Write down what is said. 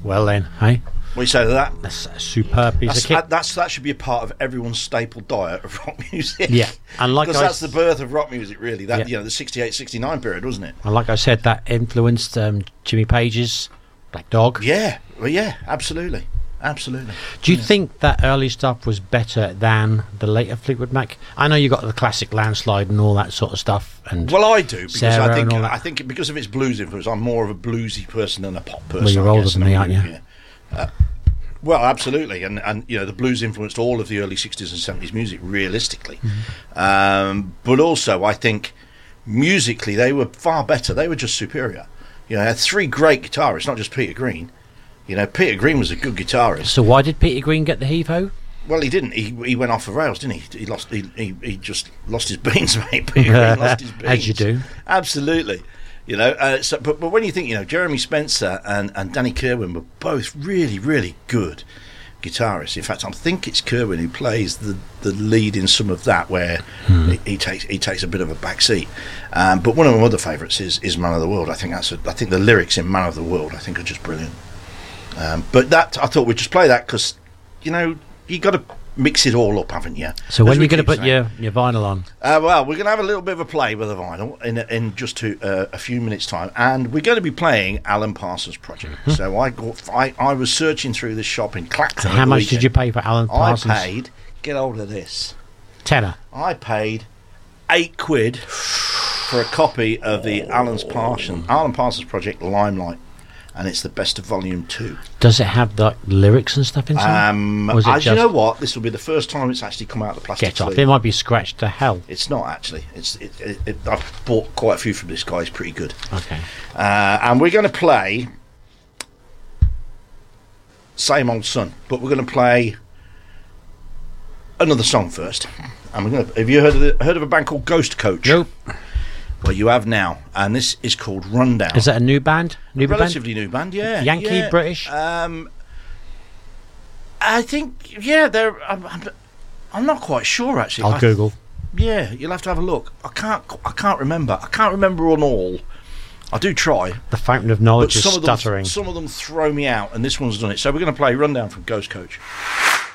Well then, hey? What do you say to that? That's a superb piece of kit. That should be a part of everyone's staple diet of rock music. Yeah, and because that's the birth of rock music, really. That the 68, 69 period, wasn't it? And like I said, that influenced Jimmy Page's Black Dog. Yeah, well, yeah, absolutely. Do you think that early stuff was better than the later Fleetwood Mac? I know you got the classic Landslide and all that sort of stuff. And well, I do, because Sarah I think because of its blues influence, I'm more of a bluesy person than a pop person. Well, you're older than me, aren't you? Well, absolutely, and the blues influenced all of the early 60s and 70s music, realistically. Mm-hmm. But also, I think musically they were far better. They were just superior. They had three great guitarists, not just Peter Green. Peter Green was a good guitarist. So why did Peter Green get the heave-ho? Well, he didn't. He went off the rails, didn't he? He just lost his beans, mate. Peter Green lost his beans. As you do. Absolutely. But when you think, Jeremy Spencer and Danny Kirwan were both really, really good guitarists. In fact, I think it's Kirwan who plays the lead in some of that, where he takes a bit of a back seat. But one of my other favourites is Man of the World. I think the lyrics in Man of the World are just brilliant. But that I thought we'd just play that because you got to mix it all up, haven't you? So when are you going to put your vinyl on? Well, we're going to have a little bit of a play with the vinyl in just a few minutes' time, and we're going to be playing Alan Parsons Project. So I was searching through this shop in Clacton. How much did you pay for Alan Parsons? I paid, get hold of this, tenner. I paid £8 for a copy of the Alan Parsons Project Limelight. And it's the best of Volume 2. Does it have the lyrics and stuff inside? You know what? This will be the first time it's actually come out of the plastic Get off. sleeve. It might be scratched to hell. It's not, actually. I've bought quite a few from this guy. He's pretty good. Okay. And we're going to play Same Old Sun, but we're going to play another song first. And have you heard of a band called Ghost Coach? Nope. Well, you have now, and this is called Rundown. Is that a new band? Relatively new band, yeah. Yankee, yeah. British? I think, they're... I'm not quite sure, actually. I'll Google. Yeah, you'll have to have a look. I can't remember. I can't remember on all. I do try. The fountain of knowledge is stuttering. Some of them throw me out, and this one's done it. So we're going to play Rundown from Ghost Coach.